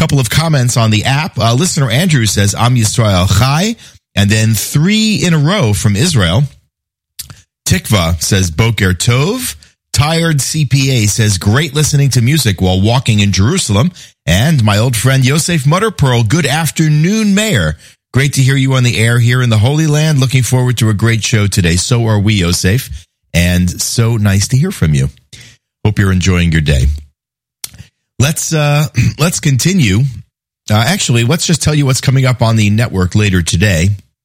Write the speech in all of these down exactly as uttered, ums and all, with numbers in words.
couple of comments on the app. Uh, listener Andrew says, Am Yisrael Chai, and then three in a row from Israel. Tikva says, Boker Tov. Tired C P A says, great listening to music while walking in Jerusalem. And my old friend Yosef Mutterpearl, good afternoon, Mayor. Great to hear you on the air here in the Holy Land. Looking forward to a great show today. So are we, Yosef. And so nice to hear from you. Hope you're enjoying your day. Let's uh, let's continue. Uh, actually, let's just tell you what's coming up on the network later today.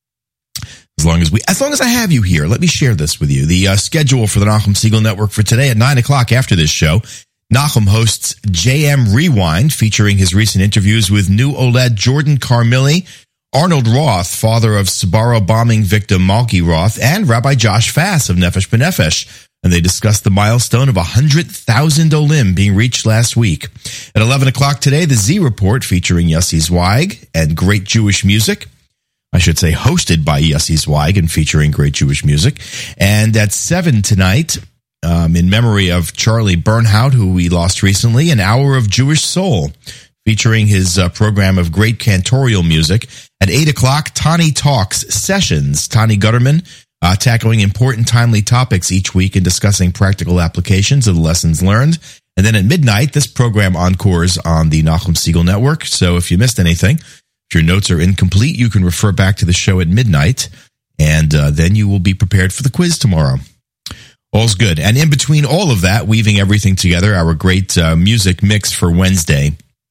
As long as we, as long as I have you here, let me share this with you. The uh, schedule for the Nachum Segal Network for today at nine o'clock after this show. Nachum hosts J M Rewind, featuring his recent interviews with New OLED Jordan Carmilli, Arnold Roth, father of Sbarro bombing victim Malki Roth, and Rabbi Josh Fass of Nefesh B'Nefesh. And they discussed the milestone of one hundred thousand Olim being reached last week. At eleven o'clock today, the Z Report, featuring Yossi Zweig and great Jewish music. I should say hosted by Yossi Zweig and featuring great Jewish music. And at seven tonight, um, in memory of Charlie Bernhout, who we lost recently, an hour of Jewish soul, featuring his uh, program of great cantorial music. At eight o'clock, Tani Talks Sessions. Tani Gutterman, uh, tackling important, timely topics each week and discussing practical applications of the lessons learned. And then at midnight, this program encores on the Nachum Segal Network. So if you missed anything, if your notes are incomplete, you can refer back to the show at midnight, and uh, then you will be prepared for the quiz tomorrow. All's good. And in between all of that, weaving everything together, our great uh, music mix for Wednesday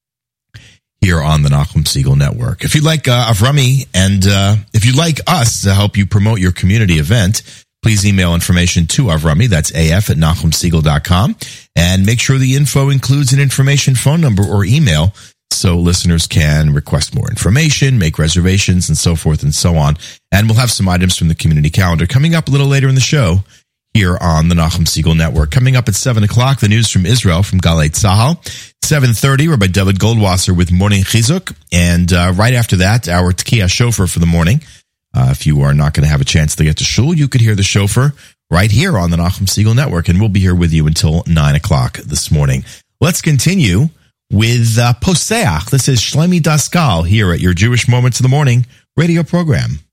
here on the Nachum Segal Network. If you'd like uh, Avrami, and uh, if you'd like us to help you promote your community event, please email information to Avrami. That's A F at nachum segal dot com. And make sure the info includes an information phone number or email, so listeners can request more information, make reservations, and so forth and so on. And we'll have some items from the community calendar coming up a little later in the show here on the Nachum Segal Network. Coming up at seven o'clock, the news from Israel from Galei Tzahal. seven thirty, Rabbi David Goldwasser with Morning Chizuk. And uh, right after that, our Tekiah Shofar for the morning. Uh, if you are not going to have a chance to get to shul, you could hear the shofar right here on the Nachum Segal Network. And we'll be here with you until nine o'clock this morning. Let's continue with uh, Poseach. This is Shlomi Daskal here at your Jewish Moments of the Morning radio program.